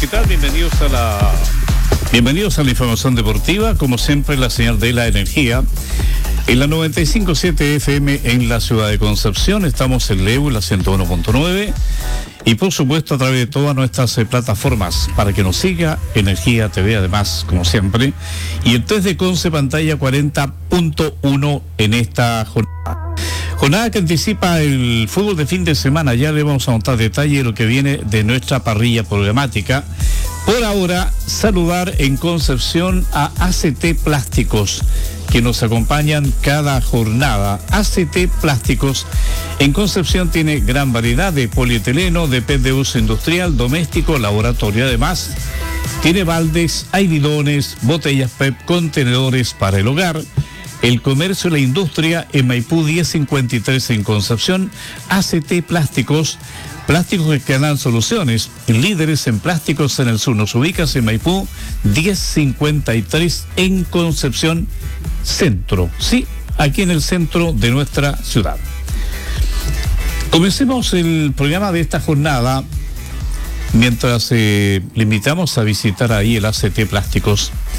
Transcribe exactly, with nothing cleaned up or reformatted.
¿qué tal? Bienvenidos a la bienvenidos a la información deportiva, como siempre la señal de la energía. En la noventa y cinco punto siete F M en la ciudad de Concepción, estamos en Leu, la ciento uno punto nueve, y por supuesto a través de todas nuestras eh, plataformas, para que nos siga Energía T V, además, como siempre, y el tres de Conce, pantalla cuarenta punto uno en esta jornada. Jornada que anticipa el fútbol de fin de semana. Ya le vamos a contar detalle de lo que viene de nuestra parrilla programática. Por ahora, saludar en Concepción a A C T Plásticos, que nos acompañan cada jornada. A C T Plásticos en Concepción tiene gran variedad de polietileno, de P E T de uso industrial, doméstico, laboratorio. Además, tiene baldes, hay bidones, botellas P E P, contenedores para el hogar. El comercio y la industria en Maipú diez cincuenta y tres en Concepción. A C T Plásticos, plásticos que dan soluciones, líderes en plásticos en el sur. Nos ubicas en Maipú diez cincuenta y tres en Concepción Centro, sí, aquí en el centro de nuestra ciudad. Comencemos el programa de esta jornada mientras eh, le invitamos a visitar ahí el A C T Plásticos.